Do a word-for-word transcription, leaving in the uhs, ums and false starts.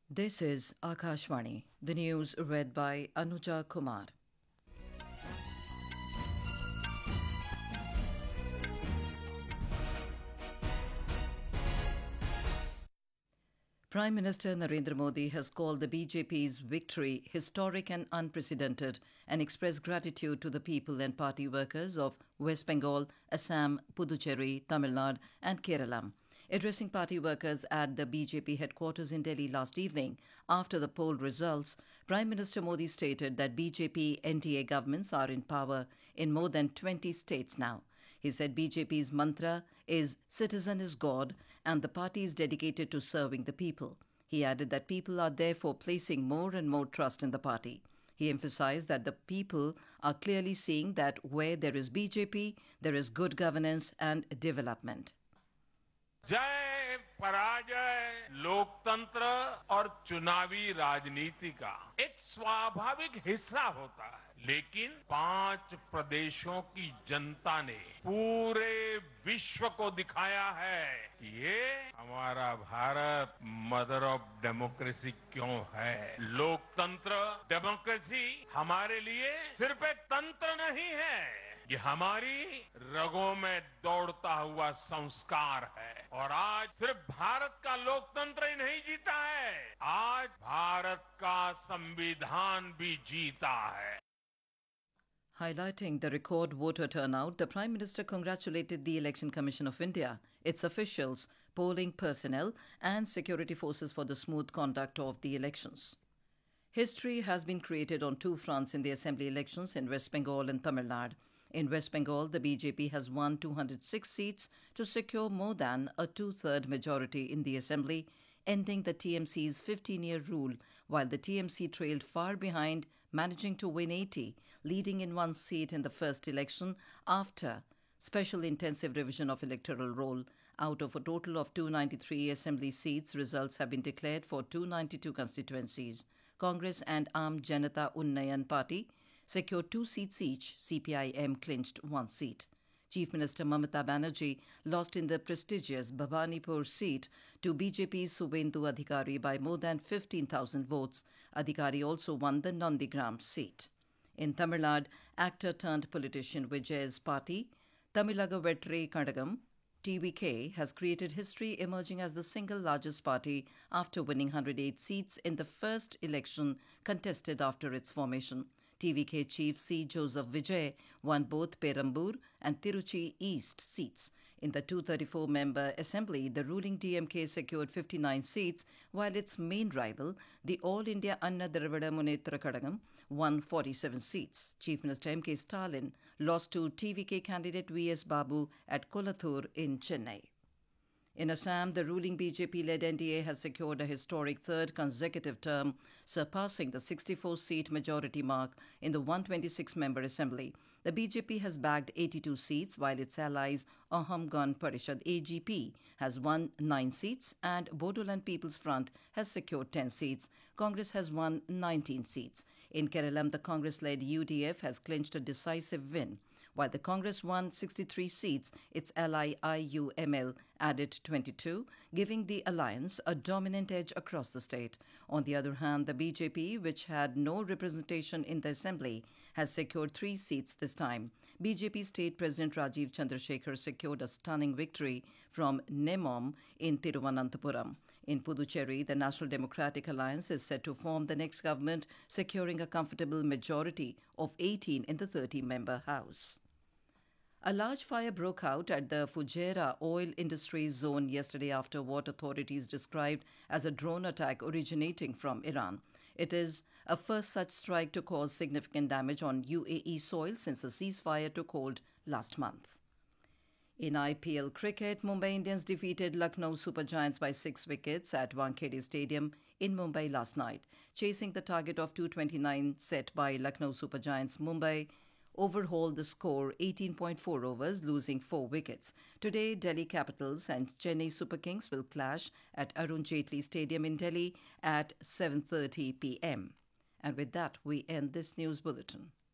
This is Akashvani, the news read by Anuja Kumar. Prime Minister Narendra Modi has called the B J P's victory historic and unprecedented and expressed gratitude to the people and party workers of West Bengal, Assam, Puducherry, Tamil Nadu and Kerala. Addressing party workers at the B J P headquarters in Delhi last evening after the poll results, Prime Minister Modi stated that B J P N D A governments are in power in more than twenty states now. He said B J P's mantra is citizen is God and the party is dedicated to serving the people. He added that people are therefore placing more and more trust in the party. He emphasized that the people are clearly seeing that where there is B J P, there is good governance and development. जय पराजय लोकतंत्र और चुनावी राजनीति का एक स्वाभाविक हिस्सा होता है, लेकिन पांच प्रदेशों की जनता ने पूरे विश्व को दिखाया है कि ये हमारा भारत मदर ऑफ डेमोक्रेसी क्यों है। लोकतंत्र डेमोक्रेसी हमारे लिए सिर्फ एक तंत्र नहीं है, ये हमारी रगों में दौड़ता हुआ संस्कार है। और आज सिर्फ भारत का लोकतंत्र ही नहीं जीता है, आज भारत का संविधान भी जीता है। Highlighting the record voter turnout, the Prime Minister congratulated the Election Commission of India, its officials, polling personnel and security forces for the smooth conduct of the elections. History has been created on two fronts in the assembly elections in West Bengal and Tamil Nadu. In West Bengal, the B J P has won two hundred six seats to secure more than a two-third majority in the assembly, ending the T M C's fifteen-year rule, while the T M C trailed far behind, managing to win eighty, leading in one seat in the first election after special intensive revision of electoral roll. Out of a total of two hundred ninety-three assembly seats, results have been declared for two hundred ninety-two constituencies. Congress and Aam Janata Unnayan Party secured two seats each. C P I M clinched one seat. Chief Minister Mamata Banerjee lost in the prestigious Bhabanipur seat to B J P's Suvendu Adhikari by more than fifteen thousand votes. Adhikari also won the Nandigram seat. In Tamil Nadu, actor turned politician Vijay's party, Tamilaga Vetri Kadagam, T V K, has created history, emerging as the single largest party after winning one hundred eight seats in the first election contested after its formation. T V K chief C. Joseph Vijay won both Perambur and Tiruchi East seats. In the two hundred thirty-four member assembly, the ruling D M K secured fifty-nine seats, while its main rival, the All India Anna Dravida Munnetra Kadagam, won forty-seven seats. Chief Minister M K Stalin lost to T V K candidate V S Babu at Kolathur in Chennai. In Assam, the ruling B J P-led N D A has secured a historic third consecutive term, surpassing the sixty-four seat majority mark in the one hundred twenty-six member assembly. The B J P has bagged eighty-two seats, while its allies Aham Gan Parishad A G P has won nine seats and Bodoland People's Front has secured ten seats. Congress has won nineteen seats. In Kerala, the Congress-led U D F has clinched a decisive win. While the Congress won sixty-three seats, its ally I U M L added twenty-two, giving the alliance a dominant edge across the state. On the other hand, the B J P, which had no representation in the assembly, has secured three seats this time. B J P State President Rajiv Chandrasekhar secured a stunning victory from Nemom in Thiruvananthapuram. In Puducherry, the National Democratic Alliance is set to form the next government, securing a comfortable majority of eighteen in the thirty-member House. A large fire broke out at the Fujairah oil industry zone yesterday after what authorities described as a drone attack originating from Iran. It is a first such strike to cause significant damage on U A E soil since a ceasefire took hold last month. In I P L cricket, Mumbai Indians defeated Lucknow Super Giants by six wickets at Wankhede Stadium in Mumbai last night. Chasing the target of two hundred twenty-nine set by Lucknow Super Giants, Mumbai overhauled the score eighteen point four overs, losing four wickets. Today, Delhi Capitals and Chennai Super Kings will clash at Arun Jaitley Stadium in Delhi at seven thirty p m. And with that, we end this news bulletin.